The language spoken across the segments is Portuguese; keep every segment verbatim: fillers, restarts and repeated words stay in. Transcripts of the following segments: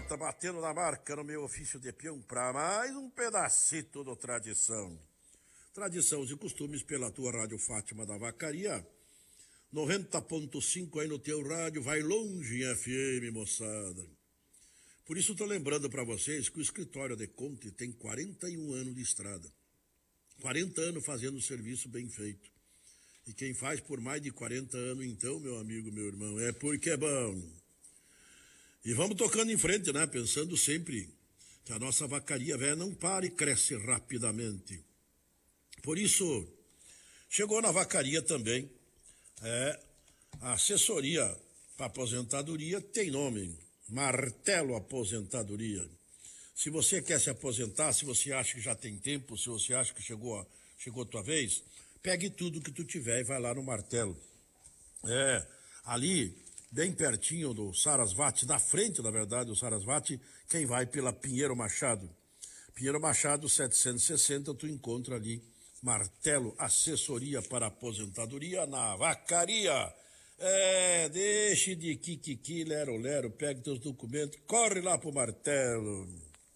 volta, batendo na marca no meu ofício de peão para mais um pedacito do Tradição. Tradições e costumes pela tua Rádio Fátima da Vacaria. noventa ponto cinco aí no teu rádio, vai longe em F M, moçada. Por isso estou lembrando para vocês que o escritório de Conte tem quarenta e um anos de estrada. quarenta anos fazendo serviço bem feito. E quem faz por mais de quarenta anos, então, meu amigo, meu irmão, é porque é bom. E vamos tocando em frente, né? Pensando sempre que a nossa vacaria velha não para e cresce rapidamente. Por isso, chegou na vacaria também, é, a assessoria para aposentadoria tem nome, Martelo Aposentadoria. Se você quer se aposentar, se você acha que já tem tempo, se você acha que chegou a, chegou a tua vez, pegue tudo que tu tiver e vai lá no Martelo. É, ali, bem pertinho do Sarasvati, na frente, na verdade, do Sarasvati, quem vai pela Pinheiro Machado. Pinheiro Machado setecentos e sessenta, tu encontra ali Martelo Assessoria para Aposentadoria na Vacaria. É, deixe de kikiki, lero, lero, pegue teus documentos, corre lá pro Martelo.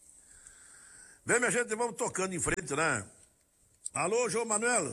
Bem, minha gente, vamos tocando em frente, né? Alô, João Manuel?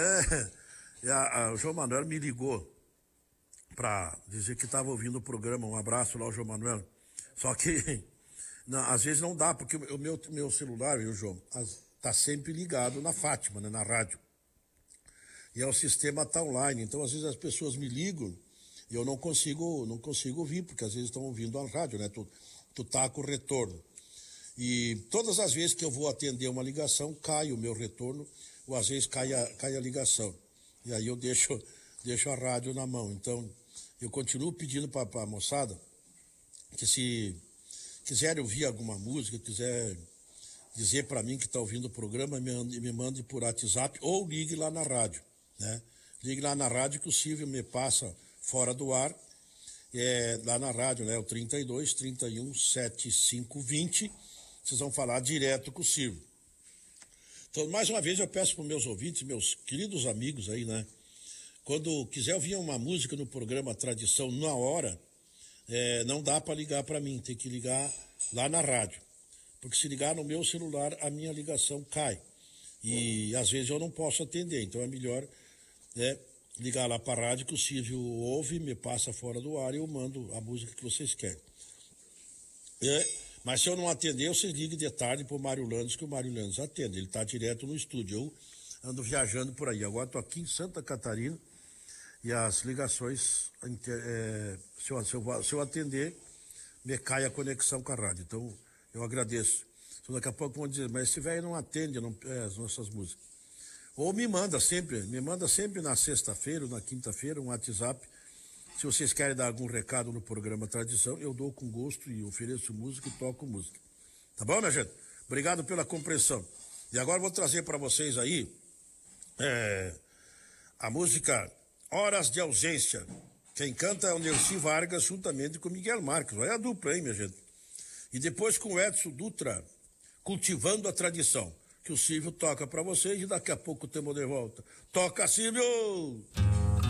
É, a, a, o João Manuel me ligou para dizer que estava ouvindo o programa. Um abraço lá ao João Manuel. Só que não, às vezes não dá, porque o meu, meu celular, viu, João, está sempre ligado na Fátima, né, na rádio. E é o sistema tá online. Então, às vezes as pessoas me ligam e eu não consigo, não consigo ouvir, porque às vezes estão ouvindo a rádio, né? Tu, tu tá com retorno. E todas as vezes que eu vou atender uma ligação, cai o meu retorno, ou às vezes cai a, cai a ligação. E aí eu deixo, deixo a rádio na mão. Então, eu continuo pedindo para a moçada que, se quiserem ouvir alguma música, quiser dizer para mim que está ouvindo o programa, me, me mande por WhatsApp ou ligue lá na rádio, né? Ligue lá na rádio que o Silvio me passa fora do ar, é, lá na rádio, né? O trinta e dois, trinta e um, setenta e cinco, vinte. Vocês vão falar direto com o Silvio. Então, mais uma vez, eu peço para os meus ouvintes, meus queridos amigos aí, né? Quando quiser ouvir uma música no programa Tradição na hora, é, não dá para ligar para mim, tem que ligar lá na rádio. Porque se ligar no meu celular, a minha ligação cai. E às vezes eu não posso atender, então é melhor, né, ligar lá para a rádio que o Silvio ouve, me passa fora do ar e eu mando a música que vocês querem. É, mas se eu não atender, vocês liguem de tarde para o Mário Landes, que o Mário Landes atende. Ele está direto no estúdio. Eu ando viajando por aí. Agora estou aqui em Santa Catarina e as ligações, é, se, eu, se, eu, se eu atender, me cai a conexão com a rádio. Então, eu agradeço. Então, daqui a pouco vão dizer, mas esse velho não atende não, é, as nossas músicas. Ou me manda sempre, me manda sempre na sexta-feira ou na quinta-feira um WhatsApp. Se vocês querem dar algum recado no programa Tradição, eu dou com gosto e ofereço música e toco música. Tá bom, minha gente? Obrigado pela compreensão. E agora eu vou trazer para vocês aí é, a música Horas de Ausência. Quem canta é o Nerci Vargas juntamente com o Miguel Marques. Olha a dupla aí, minha gente. E depois com o Edson Dutra, Cultivando a Tradição, que o Silvio toca para vocês e daqui a pouco temos de volta. Toca, Silvio!